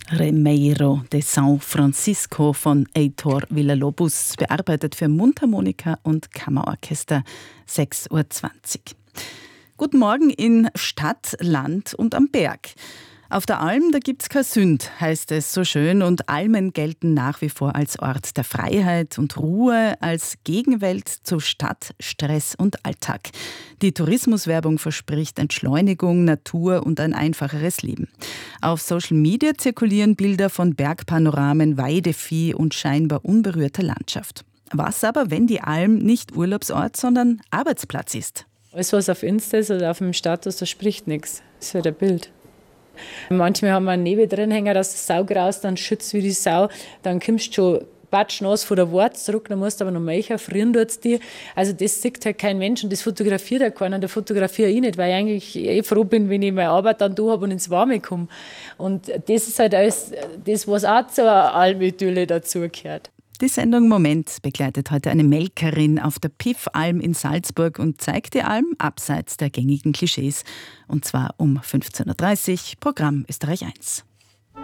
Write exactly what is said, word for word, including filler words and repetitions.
Remeiro de São Francisco von Heitor Villa-Lobos, bearbeitet für Mundharmonika und Kammerorchester, sechs Uhr zwanzig. Guten Morgen in Stadt, Land und am Berg. Auf der Alm, da gibt's kein Sünd, heißt es so schön, und Almen gelten nach wie vor als Ort der Freiheit und Ruhe, als Gegenwelt zu Stadt, Stress und Alltag. Die Tourismuswerbung verspricht Entschleunigung, Natur und ein einfacheres Leben. Auf Social Media zirkulieren Bilder von Bergpanoramen, Weidevieh und scheinbar unberührter Landschaft. Was aber, wenn die Alm nicht Urlaubsort, sondern Arbeitsplatz ist? Alles, was auf Insta ist oder auf dem Status, da spricht nichts. Das ist halt ein Bild. Manchmal haben wir einen Nebel drin hängen, dass die Sau graust, dann schützt wie die Sau, dann kommst du schon batschnass von der Wart zurück, dann musst du aber noch melchen, frieren tut's dir. Also das sieht halt kein Mensch und das fotografiert auch keiner, und der fotografiere ich nicht, weil ich eigentlich eh froh bin, wenn ich meine Arbeit dann da habe und ins Warme komme. Und das ist halt alles das, was auch zur Almidylle dazugehört. Die Sendung Moment begleitet heute eine Melkerin auf der Piff-Alm in Salzburg und zeigt die Alm abseits der gängigen Klischees. Und zwar um fünfzehn Uhr dreißig, Programm Österreich eins.